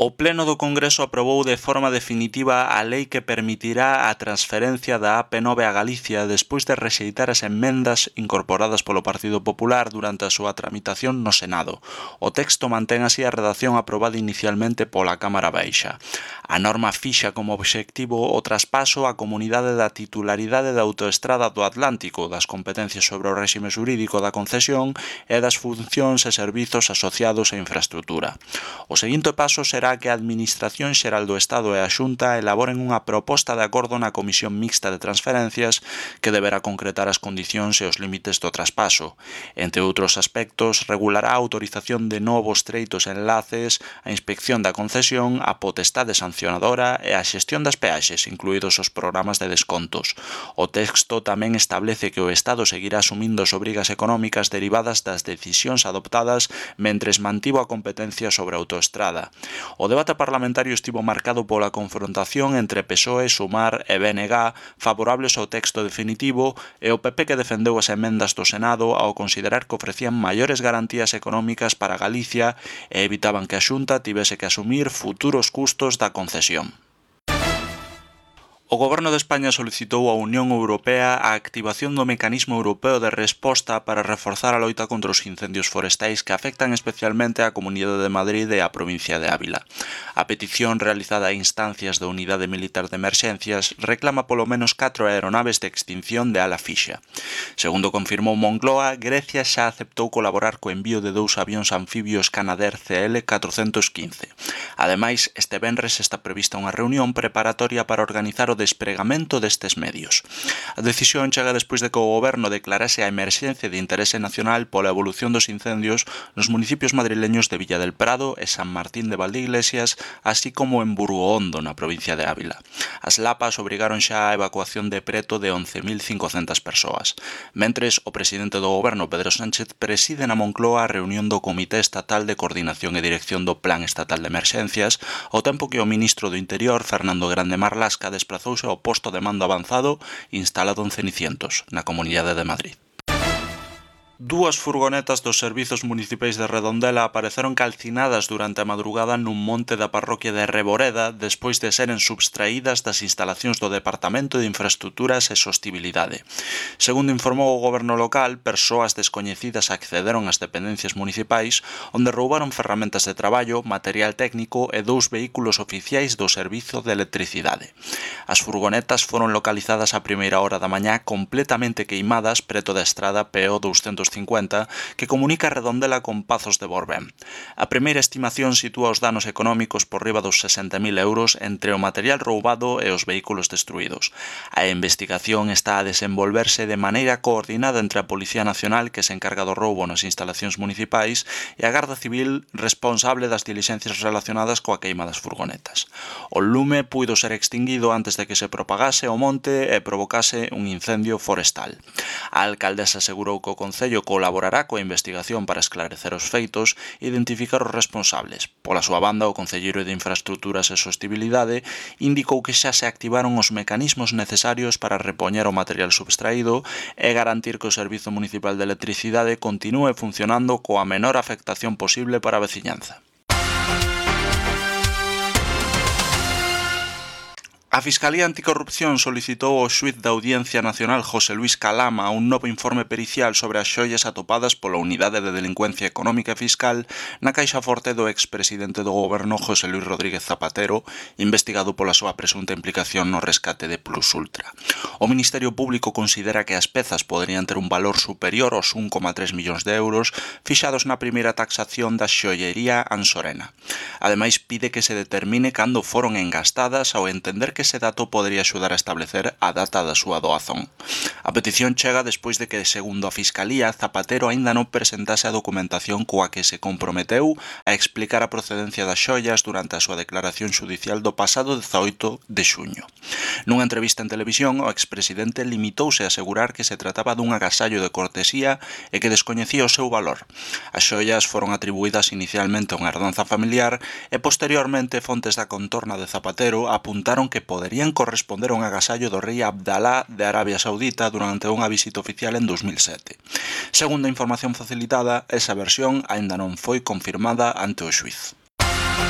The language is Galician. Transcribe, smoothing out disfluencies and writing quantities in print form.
O Pleno do Congreso aprobou de forma definitiva a lei que permitirá a transferencia da AP9 a Galicia despois de rexeitar as emendas incorporadas polo Partido Popular durante a súa tramitación no Senado. O texto mantén así a redacción aprobada inicialmente pola Cámara Baixa. A norma fixa como obxectivo o traspaso á comunidade da titularidade da autoestrada do Atlántico, das competencias sobre o réxime xurídico da concesión e das funcións e servizos asociados á infraestrutura. O seguinte paso será que a Administración Xeral do Estado e a Xunta elaboren unha proposta de acordo na Comisión Mixta de Transferencias que deberá concretar as condicións e os límites do traspaso. Entre outros aspectos, regulará a autorización de novos treitos e enlaces, a inspección da concesión, a potestade sancionadora e a xestión das peaxes, incluídos os programas de descontos. O texto tamén establece que o Estado seguirá asumindo as obrigas económicas derivadas das decisións adoptadas mentres mantivo a competencia sobre a autoestrada. O debate parlamentario estivo marcado pola confrontación entre PSOE, Sumar e BNG favorables ao texto definitivo e o PP que defendeu as emendas do Senado ao considerar que ofrecían maiores garantías económicas para Galicia e evitaban que a Xunta tivese que asumir futuros custos da concesión. O Goberno de España solicitou á Unión Europea a activación do Mecanismo Europeo de Resposta para reforzar a loita contra os incendios forestais que afectan especialmente á Comunidade de Madrid e á provincia de Ávila. A petición realizada a instancias da Unidade Militar de Emerxencias reclama polo menos 4 aeronaves de extinción de ala fixa. Segundo confirmou Moncloa, Grecia xa aceptou colaborar co envío de 2 avións anfibios Canadair CL-415. Ademais, este venres está prevista unha reunión preparatoria para organizar o despregamento destes medios. A decisión chega despois de que o Goberno declarase a emerxencia de interese nacional pola evolución dos incendios nos municipios madrileños de Villa del Prado e San Martín de Valdeiglesias, así como en Burgohondo, na provincia de Ávila. As lapas obrigaron xa a evacuación de preto de 11.500 persoas. Mentres, o presidente do Goberno, Pedro Sánchez, preside na Moncloa a reunión do Comité Estatal de Coordinación e Dirección do Plan Estatal de Emerxencias, ao tempo que o ministro do Interior, Fernando Grande Marlasca, desplazouse ao posto de mando avanzado instalado en Cenicientos, na Comunidade de Madrid. 2 furgonetas dos servizos municipais de Redondela apareceron calcinadas durante a madrugada nun monte da parroquia de Reboreda despois de seren subtraídas das instalacións do Departamento de Infraestruturas e Sostibilidade. Segundo informou o goberno local, persoas descoñecidas accederon ás dependencias municipais onde roubaron ferramentas de traballo, material técnico e 2 vehículos oficiais do Servizo de Electricidade. As furgonetas foron localizadas a primeira hora da mañá completamente queimadas preto da estrada PO 250 que comunica Redondela con Pazos de Borbén. A primeira estimación sitúa os danos económicos por riba dos 60.000 euros entre o material roubado e os vehículos destruídos. A investigación está a desenvolverse de maneira coordinada entre a Policía Nacional que se encarga do roubo nas instalacións municipais e a Garda Civil responsable das dilixencias relacionadas coa queima das furgonetas. O lume puido ser extinguido antes de que se propagase o monte e provocase un incendio forestal. A alcaldesa asegurou que o Concello colaborará coa investigación para esclarecer os feitos e identificar os responsables. Pola súa banda, o concelleiro de Infraestruturas e Sostibilidade indicou que xa se activaron os mecanismos necesarios para repoñer o material subtraído e garantir que o Servizo Municipal de Electricidade continúe funcionando coa menor afectación posible para a veciñanza. A Fiscalía Anticorrupción solicitou ao xuíz da Audiencia Nacional José Luis Calama un novo informe pericial sobre as xoias atopadas pola Unidade de Delincuencia Económica e Fiscal na caixa forte do expresidente do Goberno José Luis Rodríguez Zapatero, investigado pola súa presunta implicación no rescate de Plus Ultra. O Ministerio Público considera que as pezas poderían ter un valor superior aos 1,3 millóns de euros fixados na primeira taxación da xoiería Ansorena. Ademais, pide que se determine cando foron engastadas ao entender que ese dato podería axudar a establecer a data da súa doazón. A petición chega despois de que, segundo a Fiscalía, Zapatero aínda non presentase a documentación coa que se comprometeu a explicar a procedencia das xoias durante a súa declaración xudicial do pasado 18 de xuño. Nunha entrevista en televisión, o expresidente limitouse a asegurar que se trataba dun agasallo de cortesía e que descoñecía o seu valor. As xoias foron atribuídas inicialmente a unha herdanza familiar e posteriormente fontes da contorna de Zapatero apuntaron que poderían corresponder a un agasallo do rei Abdalá de Arabia Saudita durante unha visita oficial en 2007. Segundo a información facilitada, esa versión aínda non foi confirmada ante o xuíz.